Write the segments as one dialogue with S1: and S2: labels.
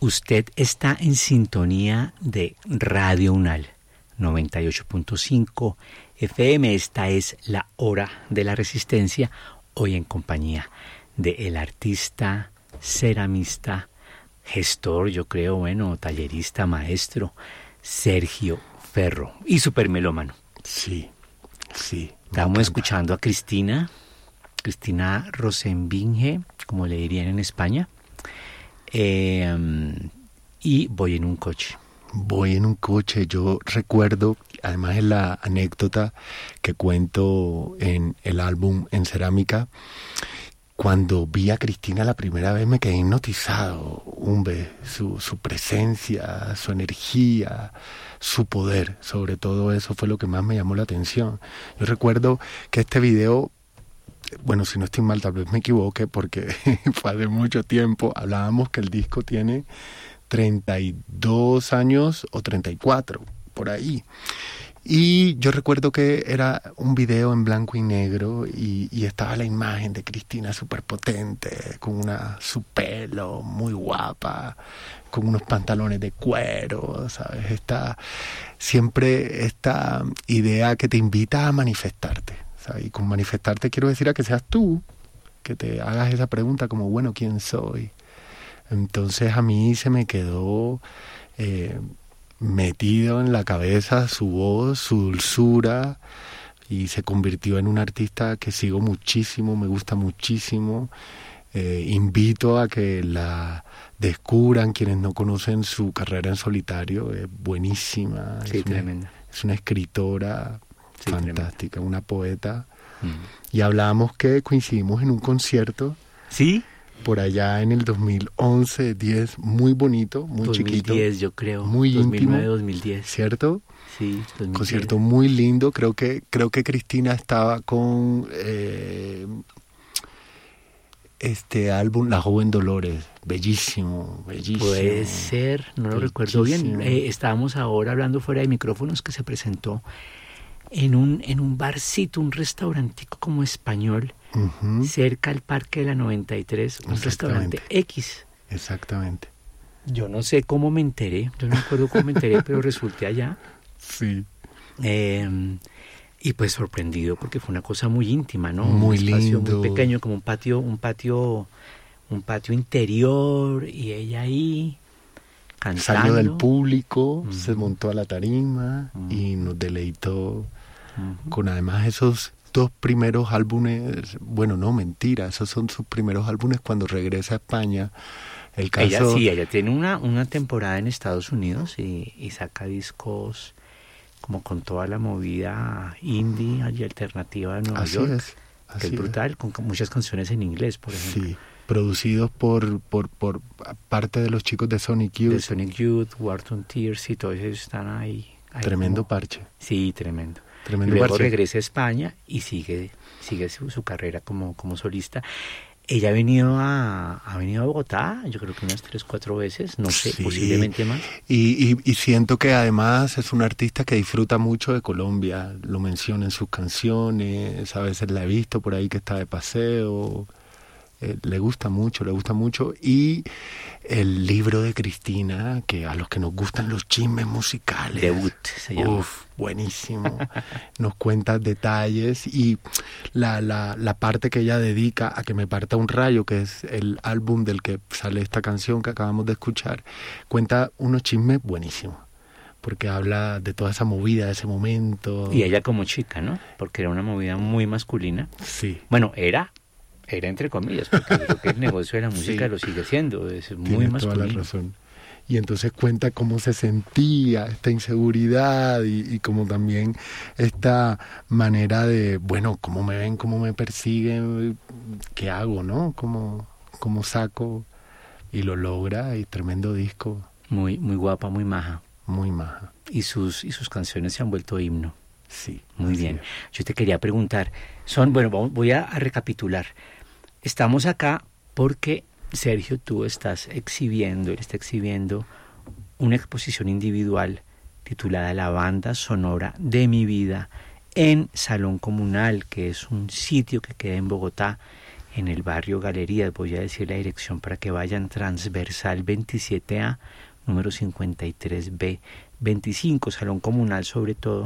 S1: Usted está en sintonía de Radio Unal 98.5 FM. Esta es la hora de la resistencia, hoy en compañía del artista, ceramista, gestor, yo creo, bueno, tallerista, maestro, Sergio Ferro, y supermelómano.
S2: Sí.
S1: Estamos escuchando a Cristina Rosenbinge, como le dirían en España. Y voy en un coche.
S2: Yo recuerdo, además es la anécdota que cuento en el álbum En Cerámica, cuando vi a Cristina la primera vez me quedé hipnotizado. Su presencia, su energía, su poder, sobre todo eso fue lo que más me llamó la atención. Yo recuerdo que este video, bueno, si no estoy mal, tal vez me equivoque porque fue hace mucho tiempo, hablábamos que el disco tiene 32 años o 34, por ahí. Y yo recuerdo que era un video en blanco y negro y estaba la imagen de Cristina súper potente, con su pelo muy guapa, con unos pantalones de cuero, ¿sabes? Siempre esta idea que te invita a manifestarte. Y con manifestarte quiero decir a que seas tú, que te hagas esa pregunta como, bueno, ¿quién soy? Entonces a mí se me quedó metido en la cabeza su voz, su dulzura, y se convirtió en un artista que sigo muchísimo, me gusta muchísimo. Invito a que la descubran quienes no conocen su carrera en solitario, es buenísima.
S1: Sí, tremenda.
S2: Es una escritora fantástica, una poeta.
S1: Mm.
S2: Y hablábamos que coincidimos en un concierto.
S1: ¿Sí?
S2: Por allá en el 2011, 10, muy bonito, muy
S1: 2010,
S2: chiquito.
S1: 2010 yo creo.
S2: Muy
S1: 2009,
S2: íntimo.
S1: 2010.
S2: ¿Cierto?
S1: Sí, 2010.
S2: Concierto muy lindo. Creo que Cristina estaba con este álbum La Joven Dolores. Bellísimo.
S1: Puede ser, no lo recuerdo bien. Estábamos ahora hablando fuera de micrófonos que se presentó en un barcito, un restaurantico como español, cerca al Parque de la 93, un restaurante X.
S2: Exactamente.
S1: Yo no sé cómo me enteré, yo no me acuerdo cómo me enteré, pero resulté allá.
S2: Sí.
S1: Y pues sorprendido porque fue una cosa muy íntima, ¿no?
S2: Muy
S1: un espacio
S2: lindo.
S1: muy pequeño, como un patio interior, y ella ahí cantando.
S2: Salió del público, se montó a la tarima y nos deleitó con además esos 2 primeros álbumes. Bueno, no, mentira, esos son sus primeros álbumes cuando regresa a España. El caso...
S1: Ella tiene una temporada en Estados Unidos y saca discos como con toda la movida indie y alternativa de Nueva York. Que es brutal, con muchas canciones en inglés, por ejemplo.
S2: Sí, producidos por parte de los chicos de Sonic Youth.
S1: De Sonic Youth, Wharton Tears, y todos ellos están ahí
S2: Tremendo parche.
S1: Sí, tremendo. Y
S2: Tremendo
S1: luego
S2: parche.
S1: regresa a España y sigue su carrera como solista. Ella ha venido a Bogotá, yo creo que unas 3-4 veces, no sé,
S2: Sí.
S1: posiblemente más.
S2: Y siento que además es una artista que disfruta mucho de Colombia, lo menciona en sus canciones, a veces la he visto por ahí que está de paseo, le gusta mucho, y el libro de Cristina, que a los que nos gustan los chismes musicales,
S1: Debut se llama.
S2: Buenísimo, nos cuenta detalles, y la parte que ella dedica a Que me parta un rayo, que es el álbum del que sale esta canción que acabamos de escuchar, cuenta unos chismes buenísimos, porque habla de toda esa movida de ese momento.
S1: Y ella como chica, ¿no? Porque era una movida muy masculina.
S2: Sí.
S1: Bueno, era entre comillas, porque yo creo que el negocio de la música lo sigue siendo, es muy
S2: Tiene
S1: masculino.
S2: toda la razón. Y entonces cuenta cómo se sentía esta inseguridad y como también esta manera de, bueno, cómo me ven, cómo me persiguen, qué hago, ¿no? Cómo saco, y lo logra, y tremendo disco.
S1: Muy, muy guapa, muy maja.
S2: Muy maja.
S1: Y sus canciones se han vuelto himno.
S2: Sí.
S1: Muy bien. Yo te quería preguntar, voy a recapitular. Estamos acá porque Sergio, él está exhibiendo una exposición individual titulada La banda sonora de mi vida en Salón Comunal, que es un sitio que queda en Bogotá, en el barrio Galerías. Voy a decir la dirección para que vayan: Transversal 27A, número 53B 25, Salón Comunal sobre todo.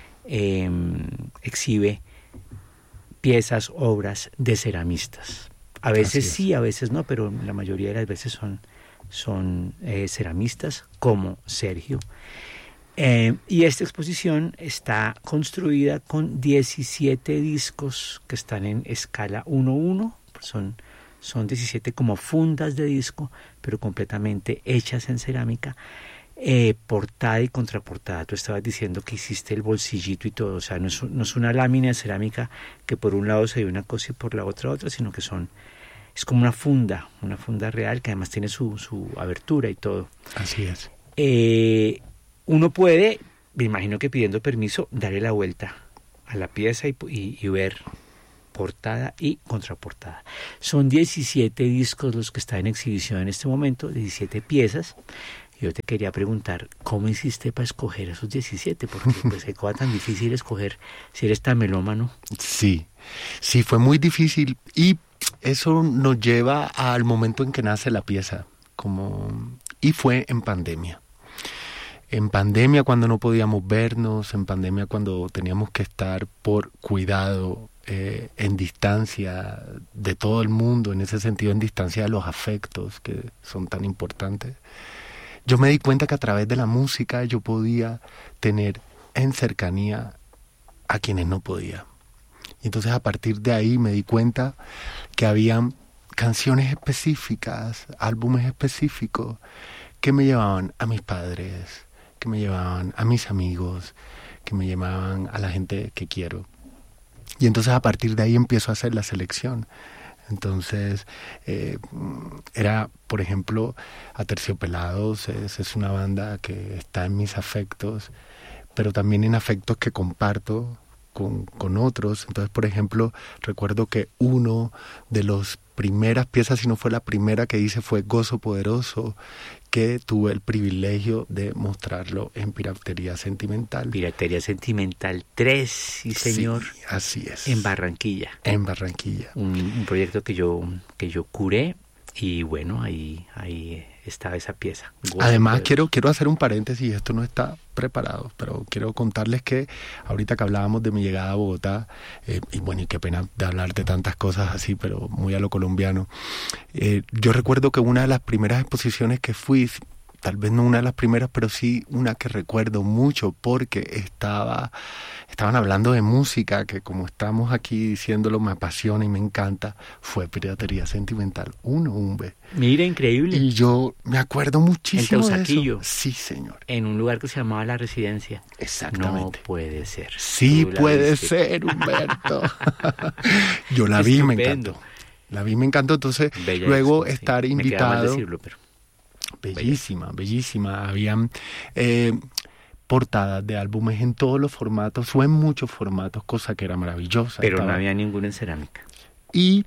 S1: Exhibe piezas, obras de ceramistas. A veces sí, a veces no, pero la mayoría de las veces son ceramistas como Sergio. Y esta exposición está construida con 17 discos que están en escala 1:1, son 17 como fundas de disco, pero completamente hechas en cerámica, portada y contraportada. Tú estabas diciendo que hiciste el bolsillito y todo, o sea, no es una lámina de cerámica que por un lado se ve una cosa y por la otra, sino que es como una funda real que además tiene su abertura y todo.
S2: Así es.
S1: Uno puede, me imagino que pidiendo permiso, darle la vuelta a la pieza y ver portada y contraportada. Son 17 discos los que están en exhibición en este momento, 17 piezas. Yo te quería preguntar, ¿cómo hiciste para escoger esos 17? Porque pues qué cosa tan difícil escoger si eres tan melómano.
S2: Sí, fue muy difícil, y eso nos lleva al momento en que nace la pieza, y fue en pandemia. En pandemia, cuando no podíamos vernos, en pandemia cuando teníamos que estar por cuidado, en distancia de todo el mundo, en ese sentido, en distancia de los afectos que son tan importantes. Yo me di cuenta que a través de la música yo podía tener en cercanía a quienes no podía. Y entonces a partir de ahí me di cuenta que habían canciones específicas, álbumes específicos que me llevaban a mis padres, que me llevaban a mis amigos, que me llevaban a la gente que quiero. Y entonces a partir de ahí empiezo a hacer la selección. Entonces era, por ejemplo, Aterciopelados, es una banda que está en mis afectos, pero también en afectos que comparto con otros. Entonces, por ejemplo, recuerdo que uno de las primeras piezas, si no fue la primera que hice, fue Gozo Poderoso, que tuve el privilegio de mostrarlo en Piratería Sentimental.
S1: Piratería Sentimental 3, sí señor.
S2: Sí, así es.
S1: En Barranquilla.
S2: En Barranquilla.
S1: Un proyecto que yo curé, y bueno, ahí estaba esa pieza.
S2: Además, quiero hacer un paréntesis, esto no está preparado, pero quiero contarles que ahorita que hablábamos de mi llegada a Bogotá, y bueno, y qué pena de hablar de tantas cosas así, pero muy a lo colombiano, yo recuerdo que una de las primeras exposiciones que fui, tal vez no una de las primeras, pero sí una que recuerdo mucho porque estaban hablando de música, que como estamos aquí diciéndolo me apasiona y me encanta, fue Piratería Sentimental 1, B.
S1: Mira, increíble.
S2: Y yo me acuerdo muchísimo
S1: en Teusaquillo,
S2: de eso. Sí, señor.
S1: En un lugar que se llamaba La Residencia.
S2: Exactamente.
S1: No puede ser.
S2: Sí puede ser, Humberto. Yo la vi, me encantó. La vi, me encantó. Entonces,
S1: bella
S2: luego
S1: eso,
S2: estar
S1: sí.
S2: invitado.
S1: Me queda mal decirlo, pero...
S2: Bellísima. Habían portadas de álbumes en todos los formatos, o en muchos formatos, cosa que era maravillosa.
S1: Pero no había ninguno en cerámica.
S2: Y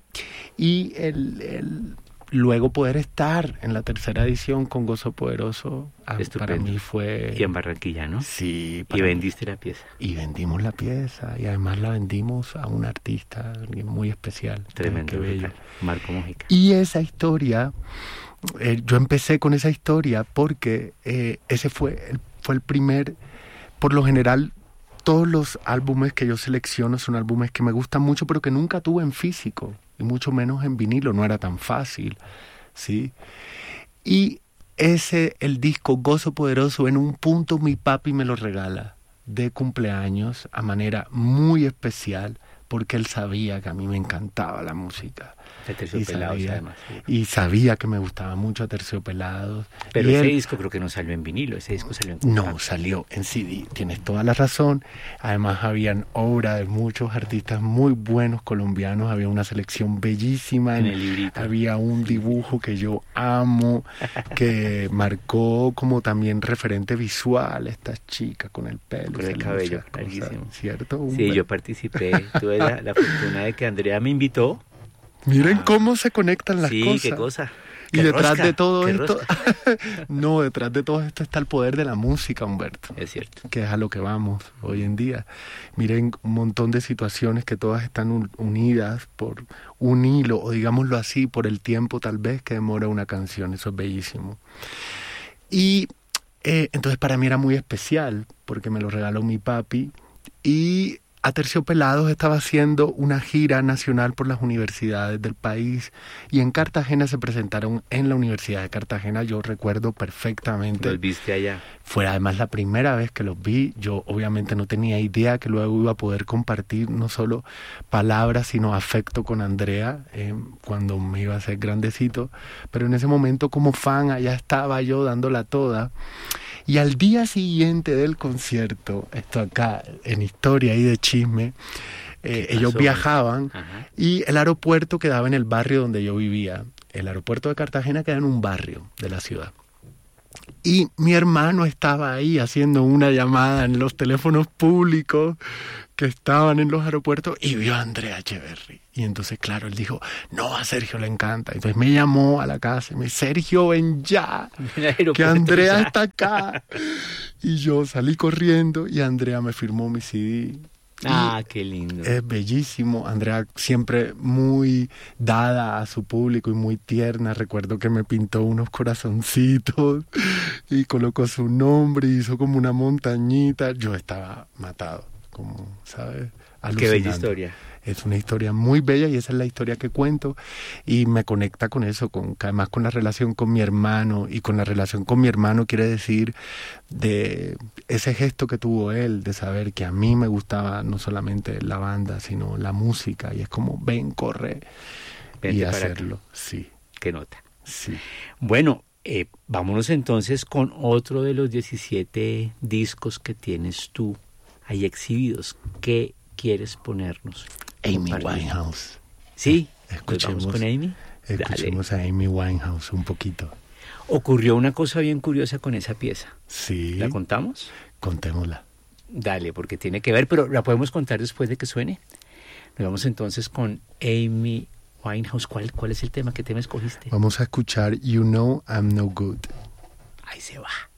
S2: luego poder estar en la tercera edición con Gozo Poderoso, para mí fue...
S1: Y en Barranquilla, ¿no?
S2: Sí.
S1: Y vendiste la pieza.
S2: Y vendimos la pieza, y además la vendimos a un artista muy especial.
S1: Tremendo,
S2: qué bello.
S1: Marco Mojica.
S2: Y esa historia... yo empecé con esa historia porque ese fue el primer, por lo general, todos los álbumes que yo selecciono son álbumes que me gustan mucho, pero que nunca tuve en físico, y mucho menos en vinilo, no era tan fácil, ¿sí? Y el disco Gozo Poderoso, en un punto mi papi me lo regala de cumpleaños a manera muy especial, porque él sabía que a mí me encantaba la música. Y sabía que me gustaba mucho Aterciopelados.
S1: Pero ese disco creo que no salió en vinilo, ese disco salió en compacto.
S2: No, salió en CD, tienes toda la razón. Además habían obras de muchos artistas muy buenos colombianos, había una selección bellísima.
S1: En el librito.
S2: Había un dibujo que yo amo, que marcó como también referente visual esta chica con el pelo.
S1: Con el cabello, larguísimo.
S2: ¿Cierto?
S1: Sí, yo participé, tuve la fortuna de que Andrea me invitó.
S2: Miren cómo se conectan las cosas.
S1: Sí, qué cosa.
S2: Y detrás de todo esto, no, detrás de todo esto está el poder de la música, Humberto.
S1: Es cierto.
S2: Que es a lo que vamos hoy en día. Miren, un montón de situaciones que todas están unidas por un hilo, o digámoslo así, por el tiempo tal vez que demora una canción. Eso es bellísimo. Y entonces para mí era muy especial, porque me lo regaló mi papi, y Aterciopelados estaba haciendo una gira nacional por las universidades del país, y en Cartagena se presentaron en la Universidad de Cartagena. Yo recuerdo perfectamente.
S1: ¿Los viste allá?
S2: Fue además la primera vez que los vi. Yo obviamente no tenía idea que luego iba a poder compartir no solo palabras, sino afecto con Andrea cuando me iba a hacer grandecito. Pero en ese momento, como fan, allá estaba yo dándola toda. Y al día siguiente del concierto, esto acá en historia y de chisme, ellos viajaban. Ajá. Y el aeropuerto quedaba en el barrio donde yo vivía. El aeropuerto de Cartagena queda en un barrio de la ciudad. Y mi hermano estaba ahí haciendo una llamada en los teléfonos públicos que estaban en los aeropuertos y vio a Andrea Echeverry. Y entonces, claro, él dijo, no, a Sergio le encanta. Entonces me llamó a la casa y me dijo, Sergio, ven ya, que Andrea está acá. Y yo salí corriendo y Andrea me firmó mi CD.
S1: Ah, qué lindo.
S2: Es bellísimo. Andrea siempre muy dada a su público y muy tierna. Recuerdo que me pintó unos corazoncitos y colocó su nombre y hizo como una montañita. Yo estaba matado, como, ¿sabes? Alucinante.
S1: Qué bella historia.
S2: Es una historia muy bella y esa es la historia que cuento y me conecta con eso, además con la relación con mi hermano, y con la relación con mi hermano quiere decir de ese gesto que tuvo él de saber que a mí me gustaba no solamente la banda sino la música, y es como ven, corre. Vente y hacerlo. Sí.
S1: Qué nota.
S2: Sí.
S1: Bueno, vámonos entonces con otro de los 17 discos que tienes tú ahí exhibidos. ¿Qué quieres ponernos?
S2: Amy Winehouse.
S1: Sí, escuchemos con Amy.
S2: Escuchemos a Amy Winehouse un poquito.
S1: Ocurrió una cosa bien curiosa con esa pieza.
S2: Sí.
S1: ¿La contamos?
S2: Contémosla.
S1: Dale, porque tiene que ver, pero la podemos contar después de que suene. Nos vamos entonces con Amy Winehouse. ¿Cuál es el tema? ¿Qué tema escogiste?
S2: Vamos a escuchar You Know I'm No Good.
S1: Ahí se va.